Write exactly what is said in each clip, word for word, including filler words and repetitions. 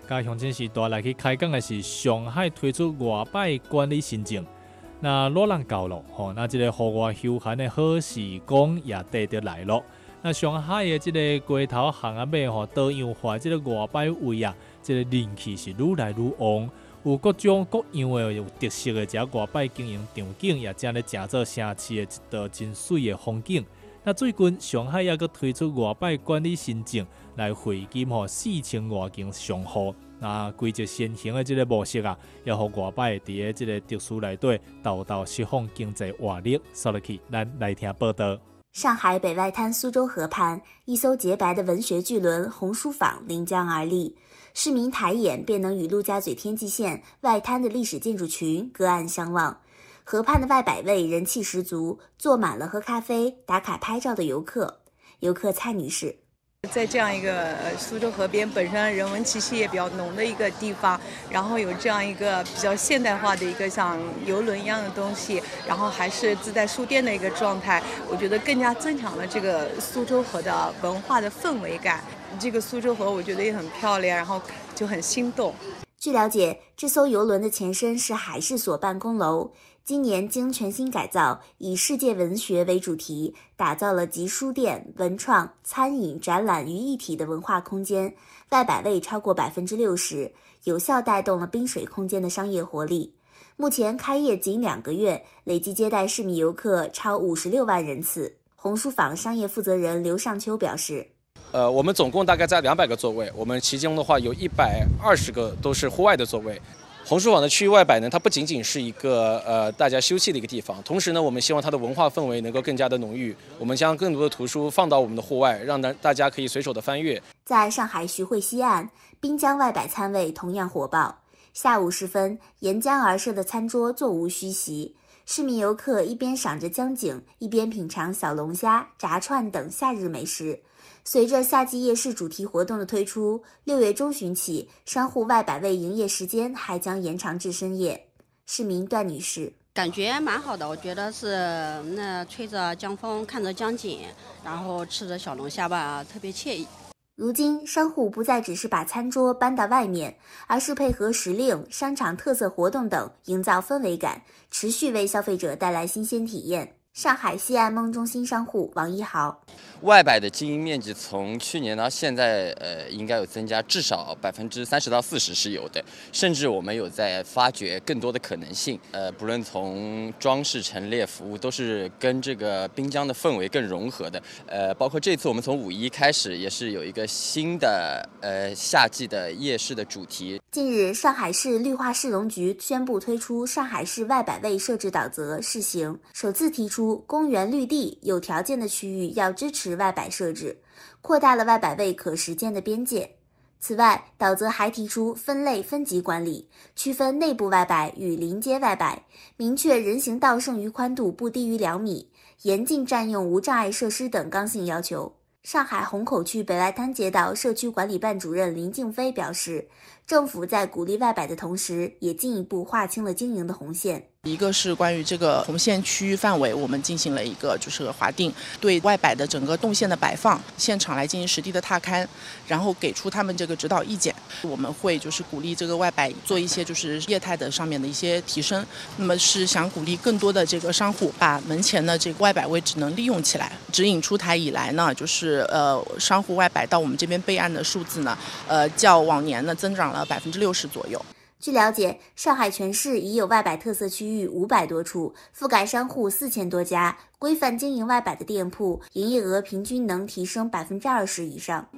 甲乡镇时代来去开讲的是上海推出外摆管理新政。那热浪到了，吼，那这个户外休闲的好时光也得得来了。那上海的这个街头巷仔尾吼，多样化这个外摆位啊，这个人气是愈来愈旺。有各种各样的有特色的这外摆经营场景，也正咧成做城市的一道真水的风景。那最近上海也搁推出外摆管理新政，来汇金吼四千外间商户。那规则先行的这个模式啊，也互外摆伫个这个特殊内底，豆豆释放经济活力。说落去，咱来听报道。 上海北外滩苏州河畔，一艘洁白的文学巨轮红书坊临江而立，市民抬眼便能与陆家嘴天际线外滩的历史建筑群隔岸相望。河畔的外摆位人气十足，坐满了喝咖啡、打卡拍照的游客。游客蔡女士。 在这样一个苏州河边本身人文气息也比较浓的一个地方，然后有这样一个比较现代化的一个像游轮一样的东西，然后还是自带书店的一个状态，我觉得更加增强了这个苏州河的文化的氛围感。这个苏州河我觉得也很漂亮，然后就很心动。 据了解，这艘游轮的前身是海事所办公楼，今年经全新改造，以世界文学为主题，打造了集书店、文创、餐饮、展览于一体的文化空间，外摆位超过百分之六十，有效带动了滨水空间的商业活力。目前开业仅两个月，累计接待市民游客超五十六万人次。红书坊商业负责人刘尚秋表示。 呃，我们总共大概在两百个座位，我们其中的话有一百二十个都是户外的座位。红书坊的区域外摆呢，它不仅仅是一个呃大家休憩的一个地方，同时呢，我们希望它的文化氛围能够更加的浓郁。我们将更多的图书放到我们的户外，让大家可以随手的翻阅。 在上海徐汇西岸，滨江外摆餐位同样火爆。下午时分，沿江而设的餐桌座无虚席，市民游客一边赏着江景，一边品尝小龙虾、炸串等夏日美食。随着夏季夜市主题活动的推出，六月中旬起，商户外摆位营业时间还将延长至深夜。市民段女士。 感觉蛮好的，我觉得是那吹着江风，看着江景，然后吃着小龙虾吧，特别惬意。 如今，商户不再只是把餐桌搬到外面，而是配合时令、商场特色活动等，营造氛围感，持续为消费者带来新鲜体验。上海西岸梦中心商户王一豪， 外摆的经营面积从去年到现在，呃，应该有增加，至少百分之三十到四十是有的，甚至我们有在发掘更多的可能性。呃，不论从装饰、陈列、服务，都是跟这个滨江的氛围更融合的。呃，包括这次我们从五一开始，也是有一个新的呃夏季的夜市的主题。 近日，上海市绿化市容局宣布推出上海市外摆位设置导则试行，首次提出公园绿地有条件的区域要支持外摆设置，扩大了外摆位可实践的边界。此外，导则还提出分类分级管理，区分内部外摆与临街外摆，明确人行道剩余宽度不低于两米，严禁占用无障碍设施等刚性要求。上海虹口区北外滩街道社区管理办主任林静飞表示，政府在鼓励外摆的同时，也进一步划清了经营的红线。 一个是关于这个红线区域范围，我们进行了一个就是划定，对外摆的整个动线的摆放，现场来进行实地的踏勘，然后给出他们这个指导意见。我们会就是鼓励这个外摆做一些就是业态的上面的一些提升，那么是想鼓励更多的这个商户把门前的这个外摆位置能利用起来。指引出台以来呢，就是呃商户外摆到我们这边备案的数字呢，呃较往年呢增长了百分之六十左右。 据了解，上海全市已有外摆特色区域五百多处，覆盖商户四千多家，规范经营外摆的店铺，营业额平均能提升百分之二十以上。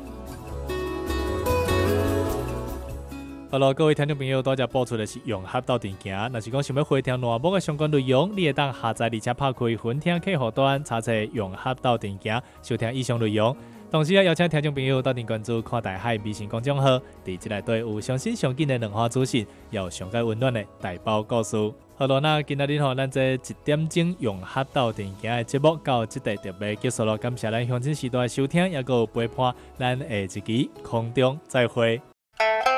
好了，各位听众朋友，大家播出的是融合到电行。若是讲想要回听栏目的相关内容，你会当下载而且拍开分听客户端，查找融合到电行，收听以上内容。同时也邀请听众朋友到店关注看大海微信公众号，伫这内底有上新上紧的两项资讯，也有上界温暖的大包故事。好了，那今日吼，咱这一点钟融合到电行的节目到这里就要结束了。感谢咱乡亲时代的收听，也有陪伴咱下一期空中再会。